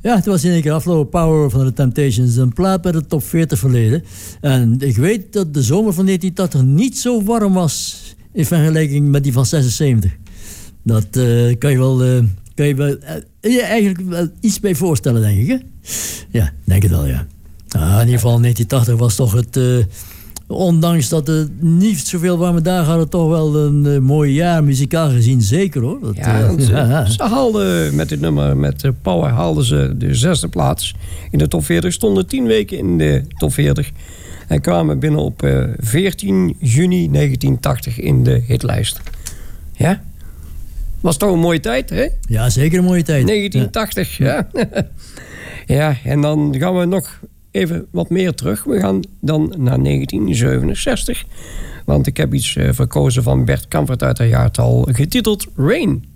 Ja, het was in één keer afgelopen Power van de Temptations. Een plaat bij de top 40 verleden. En ik weet dat de zomer van 1980 niet zo warm was in vergelijking met die van 76. Dat kan je wel eigenlijk wel iets bij voorstellen, denk ik. Hè? Ja, denk het wel, ja. In ieder geval 1980 was toch het... ondanks dat het niet zoveel warme dagen hadden, toch wel een mooi jaar muzikaal gezien, zeker hoor. Ze haalden met dit nummer, met Power, haalden ze de 6e plaats in de top 40. Stonden 10 weken in de top 40 en kwamen binnen op 14 juni 1980 in de hitlijst. Ja? Was toch een mooie tijd, hè? Ja, zeker een mooie tijd. 1980, ja. Ja, en dan gaan we nog even wat meer terug. We gaan dan naar 1967. Want ik heb iets verkozen van Bert Kampert uit het jaartal getiteld Rain.